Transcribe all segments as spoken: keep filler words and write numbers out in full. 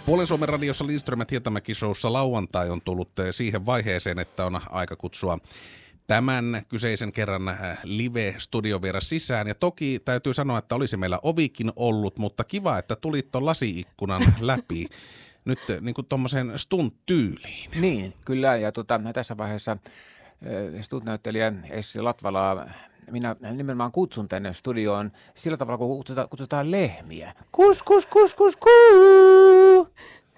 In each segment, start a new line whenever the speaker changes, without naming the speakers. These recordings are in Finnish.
Puolen Suomen radiossa Lindström ja Hietamäki showssa lauantai on tullut siihen vaiheeseen, että on aika kutsua tämän kyseisen kerran live-studiovieras sisään. Ja toki täytyy sanoa, että olisi meillä ovikin ollut, mutta kiva, että tulit tuon lasi-ikkunan läpi nyt niin kuin tuommoiseen stunt-tyyliin.
Niin, kyllä. Ja tota, tässä vaiheessa stunt-näyttelijä Essi Latvalaa minä nimenomaan kutsun tänne studioon sillä tavalla, kun kutsutaan, kutsutaan lehmiä. Kus, kus, kus, kus, kus.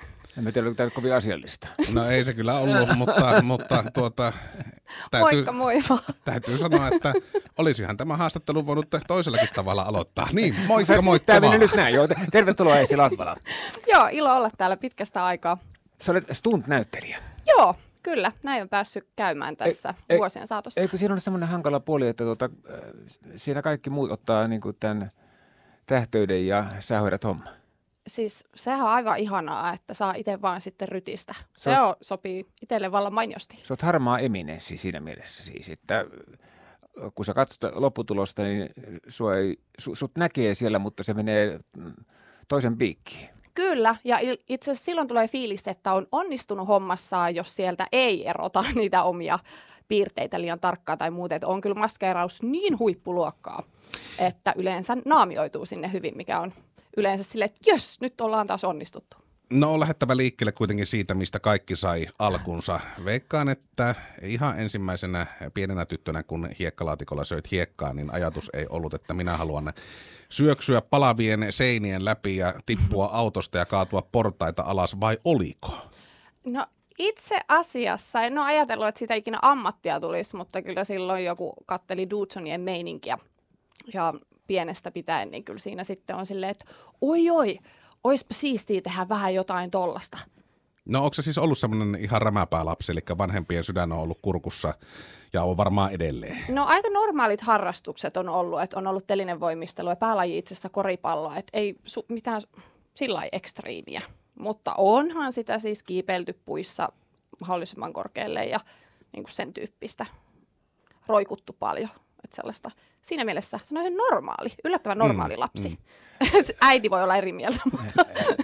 En tiedä, oliko tämä kovin asiallista.
No ei se kyllä ollut, mutta, mutta tuota, täytyy,
Moikka, moi vaan.
Täytyy sanoa, että olisihan tämä haastattelu voinut toisellakin tavalla aloittaa. Niin, moikka,
Sä,
moikka
tämä
vaan.
meni nyt näin, joo. Tervetuloa Essi Latvala.
Joo, ilo olla täällä pitkästä aikaa.
Sä olet stunt-näyttelijä.
Joo, kyllä. Näin on päässyt käymään tässä
ei,
vuosien saatossa.
Eikö siinä ole semmoinen hankala puoli, että tuota, siinä kaikki muut ottaa niin kuin tämän tähtöyden ja sä hoidat homma?
Siis sehän on aivan ihanaa, että saa itse vaan sitten rytistä. Se,
Se
on, sopii itselle vallan mainiosti.
Sä oot harmaa eminenssi siinä mielessä siis, että kun sä katsot lopputulosta, niin sua ei, su, sut näkee siellä, mutta se menee toisen piikkiin.
Kyllä, ja itse asiassa silloin tulee fiilis, että on onnistunut hommassaan, jos sieltä ei erota niitä omia piirteitä liian tarkkaan tai muuta. Että on kyllä maskeeraus niin huippuluokkaa, että yleensä naamioituu sinne hyvin, mikä on yleensä silleen, että jös, nyt ollaan taas onnistuttu.
No on lähettävä liikkeelle kuitenkin siitä, mistä kaikki sai alkunsa. Veikkaan, että ihan ensimmäisenä pienenä tyttönä, kun hiekkalaatikolla söit hiekkaa, niin ajatus ei ollut, että minä haluan syöksyä palavien seinien läpi ja tippua autosta ja kaatua portaita alas, vai oliko?
No itse asiassa en ole ajatellut, että siitä ikinä ammattia tulisi, mutta kyllä silloin joku katteli Dudesonien meininkiä ja pienestä pitäen, niin kyllä siinä sitten on silleen, että oi oi, oispa siistiä tehdä vähän jotain tollasta.
No onko se siis ollut semmoinen ihan rämäpäälapsi, eli vanhempien sydän on ollut kurkussa ja on varmaan edelleen?
No aika normaalit harrastukset on ollut, että on ollut telinevoimistelu ja päälaji itse asiassa koripalloa, että ei su- mitään sillä lailla ekstriimiä. Mutta onhan sitä siis kiipeilty puissa mahdollisimman korkealle ja niin kuin sen tyyppistä roikuttu paljon. Että sellaista, siinä mielessä sanoisin normaali, yllättävän normaali mm, lapsi. Mm. Äiti voi olla eri mieltä, mutta...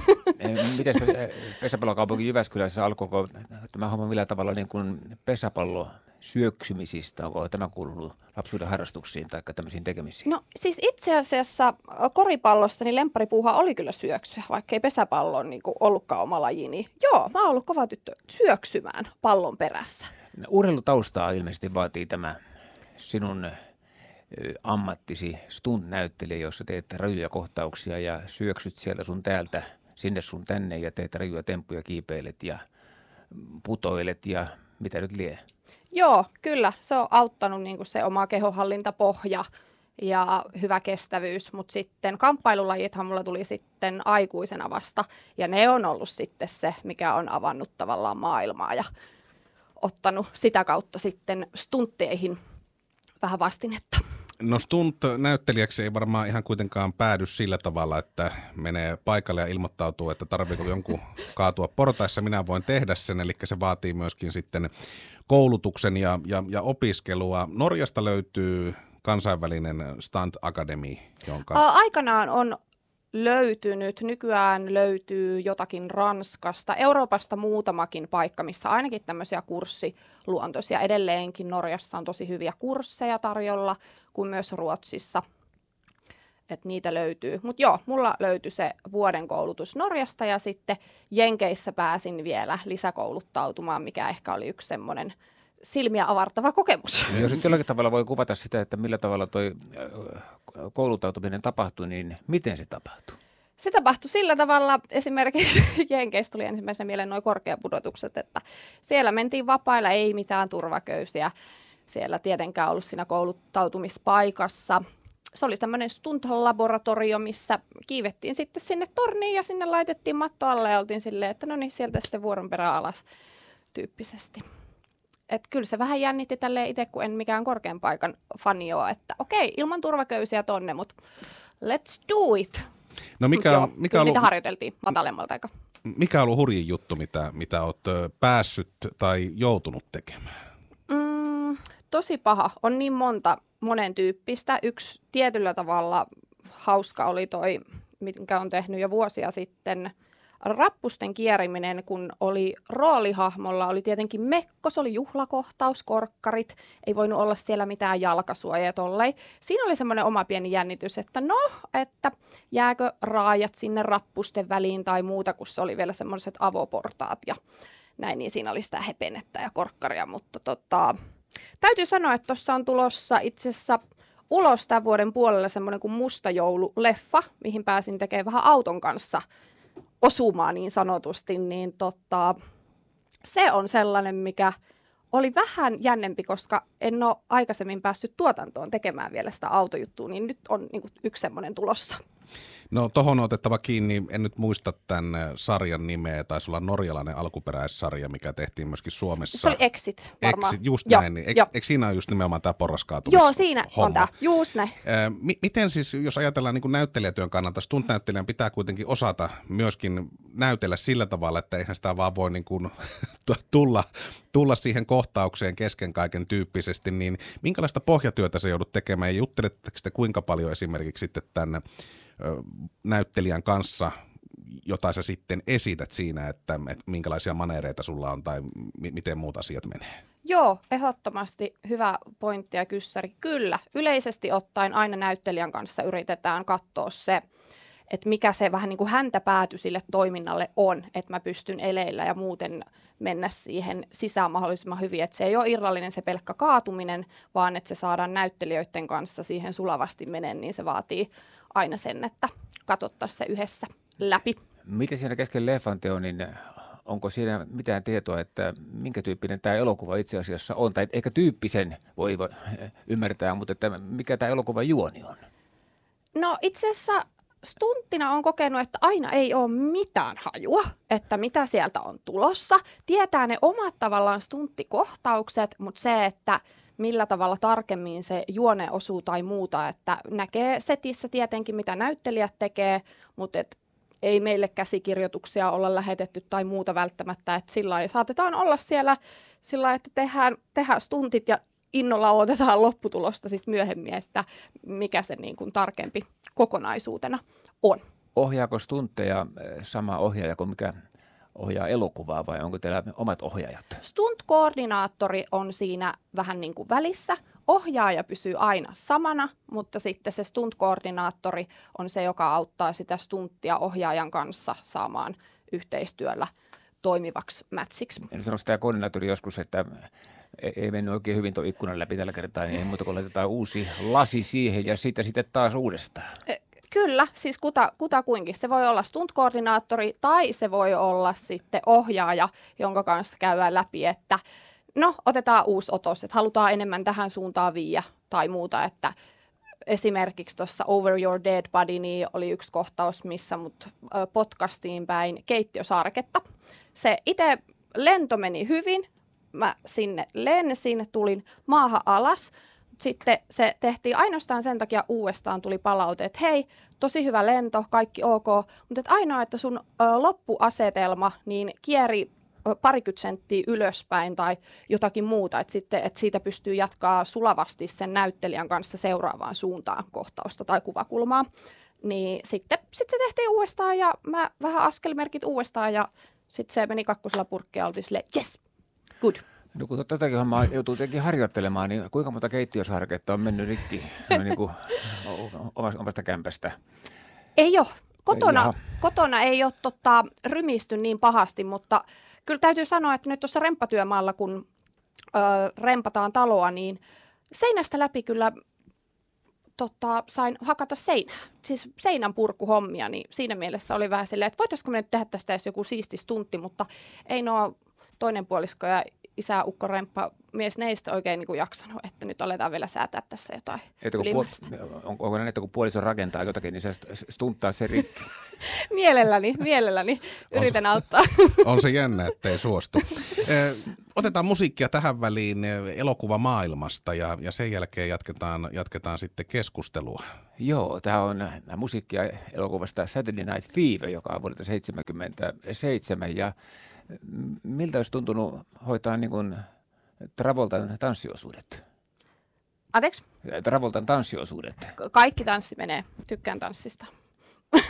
Miten pesäpallokaupunki Jyväskylässä alkoiko tämä homma millä tavalla niin kuin pesäpallo syöksymisistä? Onko tämä kuulunut lapsuuden harrastuksiin tai tämmöisiin tekemisiin?
No siis itse asiassa koripallosta niin lempparipuuha oli kyllä syöksyä, vaikka ei pesäpallo niin kuin ollutkaan oma laji. Niin joo, mä oon ollut kova tyttö syöksymään pallon perässä.
Urheilutaustaa ilmeisesti vaatii tämä sinun ammattisi stunt-näyttelijä, jossa teet rajuja kohtauksia ja syöksyt sieltä sun täältä sinne sun tänne ja teet rajuja temppuja, kiipeilet ja putoilet ja mitä nyt lie.
Joo, kyllä. Se on auttanut niin kuin se oma kehonhallintapohja ja hyvä kestävyys, mutta sitten kamppailulajithan mulla tuli sitten aikuisena vasta ja ne on ollut sitten se, mikä on avannut tavallaan maailmaa ja ottanut sitä kautta sitten stuntteihin vähän vastinetta.
No stunt-näyttelijäksi ei varmaan ihan kuitenkaan päädy sillä tavalla, että menee paikalle ja ilmoittautuu, että tarviiko jonkun kaatua portaissa. Minä voin tehdä sen, eli se vaatii myöskin sitten koulutuksen ja, ja, ja opiskelua. Norjasta löytyy kansainvälinen Stunt Academy, jonka...
Aikanaan on löytynyt, nykyään löytyy jotakin Ranskasta, Euroopasta muutamakin paikka, missä ainakin tämmöisiä kurssiluontoisia. Edelleenkin Norjassa on tosi hyviä kursseja tarjolla, kuin myös Ruotsissa, että niitä löytyy. Mutta joo, mulla löytyi se vuoden koulutus Norjasta ja sitten Jenkeissä pääsin vielä lisäkouluttautumaan, mikä ehkä oli yksi semmoinen silmiä avartava kokemus.
Jos nyt jollakin tavalla voi kuvata sitä, että millä tavalla toi kouluttautuminen tapahtui, niin miten se tapahtui?
Se tapahtui sillä tavalla, esimerkiksi Jenkeissä tuli ensimmäisenä mieleen nuo korkeapudotukset, että siellä mentiin vapailla, ei mitään turvaköysiä. Siellä tietenkään ollut siinä kouluttautumispaikassa. Se oli tämmöinen stunt-laboratorio, missä kiivettiin sitten sinne torniin ja sinne laitettiin matto alle ja oltiin silleen, että no niin, sieltä sitten vuoron perään alas tyyppisesti. Että kyllä se vähän jännitti tälleen itse, kun en mikään korkean paikan fani ole, että okei, ilman turvaköysiä tonne, mutta let's do it.
No mikä
Mut
on,
joo,
mikä on
niitä
ollut,
harjoiteltiin matalemmalta aika.
mikä on ollut hurjin juttu, mitä, mitä olet päässyt tai joutunut tekemään?
Mm, tosi paha. On niin monta monen tyyppistä. Yksi tietyllä tavalla hauska oli toi, minkä on tehnyt jo vuosia sitten rappusten kieriminen, kun oli roolihahmolla, oli tietenkin mekko, se oli juhlakohtaus, korkkarit, ei voinut olla siellä mitään jalkasuojaa tollei. Siinä oli semmoinen oma pieni jännitys, että no, että jääkö raajat sinne rappusten väliin tai muuta, kun se oli vielä semmoiset avoportaat ja näin, niin siinä oli sitä hepenettä ja korkkaria, mutta tota, täytyy sanoa, että tuossa on tulossa itse asiassa ulos tämän vuoden puolella semmoinen kuin Musta joulu-leffa, mihin pääsin tekemään vähän auton kanssa osumaan niin sanotusti, niin tota, se on sellainen, mikä oli vähän jännempi, koska en ole aikaisemmin päässyt tuotantoon tekemään vielä sitä autojuttua, niin nyt on niin kuin yksi semmoinen tulossa.
No tohon on otettava kiinni, en nyt muista tämän sarjan nimeä, taisi olla norjalainen alkuperäissarja, mikä tehtiin myöskin Suomessa.
Se oli Exit varmaan.
Exit, just
jo,
näin. Niin. Eikö, eikö siinä ole just nimenomaan tämä porraskaatumishomma?
Joo, siinä on tämä, just näin.
Ö, m- miten siis, jos ajatellaan niin kuin näyttelijätyön kannalta, stunt-näyttelijän pitää kuitenkin osata myöskin näytellä sillä tavalla, että eihän sitä vaan voi niin kuin tulla, tulla siihen kohtaukseen kesken kaiken tyyppisesti, niin minkälaista pohjatyötä sä joudut tekemään ja jutteletteko te kuinka paljon esimerkiksi sitten tänne näyttelijän kanssa, jota sä sitten esität siinä, että, että minkälaisia maneereita sulla on tai m- miten muut asiat menee?
Joo, ehdottomasti hyvä pointti ja kyssäri. Kyllä, yleisesti ottaen aina näyttelijän kanssa yritetään katsoa se, että mikä se vähän niin kuin häntä pääty sille toiminnalle on, että mä pystyn eleillä ja muuten mennä siihen sisään mahdollisimman hyvin, että se ei ole irrallinen se pelkkä kaatuminen, vaan että se saadaan näyttelijöiden kanssa siihen sulavasti menen, niin se vaatii aina sen, että katsottaisiin se yhdessä läpi.
Miten siinä kesken leffan teon, niin onko siinä mitään tietoa, että minkä tyyppinen tämä elokuva itse asiassa on? Tai eikä tyyppisen voi ymmärtää, mutta että mikä tämä elokuvan juoni on?
No itse asiassa stunttina on kokenut, että aina ei ole mitään hajua, että mitä sieltä on tulossa. Tietää ne omat tavallaan stunttikohtaukset, mutta se, että millä tavalla tarkemmin se juone osuu tai muuta, että näkee setissä tietenkin, mitä näyttelijät tekee, mutta et ei meille käsikirjoituksia olla lähetetty tai muuta välttämättä, että sillä lailla saatetaan olla siellä sillä lailla, että tehdään, tehdään stuntit ja innolla odotetaan lopputulosta sitten myöhemmin, että mikä se niin kuin tarkempi kokonaisuutena on.
Ohjaako stuntteja sama ohjaaja kuin mikä ohjaa elokuvaa vai onko teillä omat ohjaajat?
Stunt-koordinaattori on siinä vähän niin kuin välissä. Ohjaaja pysyy aina samana, mutta sitten se stunt-koordinaattori on se, joka auttaa sitä stunttia ohjaajan kanssa saamaan yhteistyöllä toimivaksi mätsiksi.
En sano sitä koordinaattori joskus, että ei mennyt oikein hyvin tuo ikkunan läpi tällä kertaa, niin ei muuta kuin laitetaan uusi lasi siihen ja sitten sitten taas uudestaan.
Kyllä, siis kuta, kuta kuinkin. Se voi olla stunt-koordinaattori tai se voi olla sitten ohjaaja, jonka kanssa käydään läpi, että no otetaan uusi otos, että halutaan enemmän tähän suuntaan viiä tai muuta, että esimerkiksi tuossa Over Your Dead Body niin oli yksi kohtaus, missä mut potkastiin päin keittiösarketta. Se itse lento meni hyvin, mä sinne lensin, tulin maahan alas. Sitten se tehtiin ainoastaan sen takia uudestaan tuli palaute, että hei, tosi hyvä lento, kaikki ok, mutta et ainoa, että sun ö, loppuasetelma niin kieri ö, parikymmentä senttiä ylöspäin tai jotakin muuta, että sitten et siitä pystyy jatkaa sulavasti sen näyttelijän kanssa seuraavaan suuntaan kohtausta tai kuvakulmaa. Niin sitten sit se tehtiin uudestaan ja mä vähän askelmerkit uudestaan ja sitten se meni kakkosella purkkiin ja oltiin silleen, yes, good.
No kun tätäkin hommaa joutuu tietenkin harjoittelemaan, niin kuinka monta keittiösarketta on mennyt rikki no, niin kuin omasta kämpästä?
Ei ole. Kotona, kotona ei ole tota, rymisty niin pahasti, mutta kyllä täytyy sanoa, että nyt tuossa remppatyömaalla, kun ö, rempataan taloa, niin seinästä läpi kyllä tota, sain hakata seinää. Siis seinän purkuhommia, niin siinä mielessä oli vähän silleen, että voitaisiko me nyt tehdä tästä edes joku siisti stuntti, mutta ei nuo toinen puolisko ja isä Ukko Remppa mies neistä oikein niin kuin jaksanut, että nyt aletaan vielä säätää tässä jotain ylimääräistä.
Puol- on, onko näin, että kun puoliso rakentaa jotakin, niin se stunttaa se rikki?
Mielelläni, mielelläni. Yritän
on se,
auttaa.
On se jännä, ettei suostu. Otetaan musiikkia tähän väliin elokuvamaailmasta ja, ja sen jälkeen jatketaan, jatketaan sitten keskustelua.
Joo, tämä on musiikkia elokuvasta Saturday Night Fever, joka on vuodelta seitsemänkymmentäseitsemän ja miltä olisi tuntunut hoitaa niin kuin Travoltan tanssiosuudet?
Anteeksi?
Travoltan tanssiosuudet.
Kaikki tanssi menee. Tykkään tanssista.